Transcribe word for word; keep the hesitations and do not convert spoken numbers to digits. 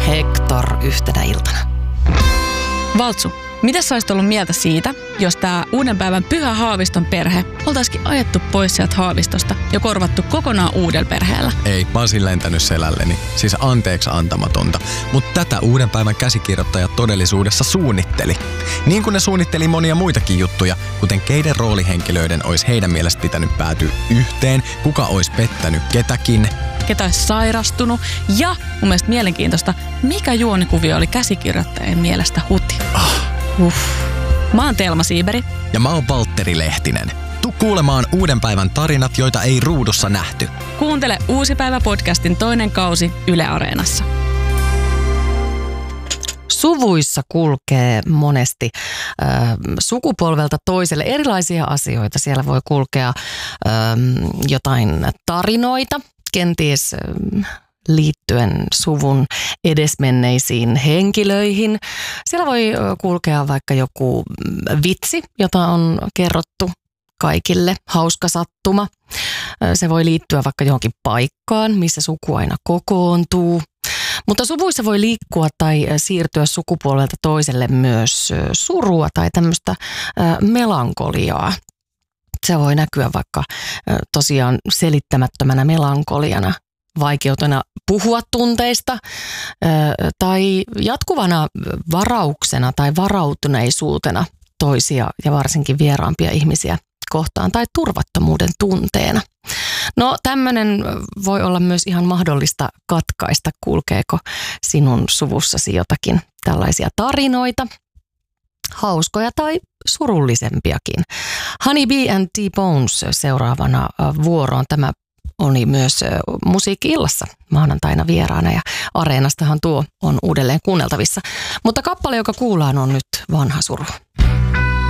Hector yhtenä iltana. Valtsu, mitä sä olisit ollut mieltä siitä, jos tää uuden päivän Pyhä Haaviston perhe oltaisikin ajettu pois sieltä Haavistosta ja korvattu kokonaan uudella perheellä? Ei, mä olisin lentänyt selälleni. Siis anteeksi antamatonta. Mutta tätä uuden päivän käsikirjoittajat todellisuudessa suunnitteli. Niin kuin ne suunnitteli monia muitakin juttuja, kuten keiden roolihenkilöiden olisi heidän mielestä pitänyt päätyä yhteen, kuka olisi pettänyt ketäkin, ketä olisi sairastunut ja mun mielestä mielenkiintoista, mikä juonikuvio oli käsikirjoittajien mielestä huti. Ah. Uff. Mä oon Telma Siiberi. Ja mä oon Valtteri Lehtinen. Tuu kuulemaan uuden päivän tarinat, joita ei ruudussa nähty. Kuuntele Uusi päivä podcastin toinen kausi Yle Areenassa. Suvuissa kulkee monesti äh, sukupolvelta toiselle erilaisia asioita. Siellä voi kulkea äh, jotain tarinoita, kenties äh, liittyen suvun edesmenneisiin henkilöihin. Siellä voi kulkea vaikka joku vitsi, jota on kerrottu kaikille, hauska sattuma. Se voi liittyä vaikka johonkin paikkaan, missä suku aina kokoontuu. Mutta suvuissa voi liikkua tai siirtyä sukupolvelta toiselle myös surua tai tämmöistä melankoliaa. Se voi näkyä vaikka tosiaan selittämättömänä melankoliana, vaikeutena puhua tunteista tai jatkuvana varauksena tai varautuneisuutena toisia ja varsinkin vieraampia ihmisiä kohtaan tai turvattomuuden tunteena. No tämmöinen voi olla myös ihan mahdollista katkaista, kulkeeko sinun suvussasi jotakin tällaisia tarinoita, hauskoja tai surullisempiakin. Honey Bee and T-Bones seuraavana vuoroon. Tämä oli myös Musiikki-illassa maanantaina vieraana ja Areenastahan tuo on uudelleen kuunneltavissa. Mutta kappale, joka kuullaan, on nyt Vanha suru.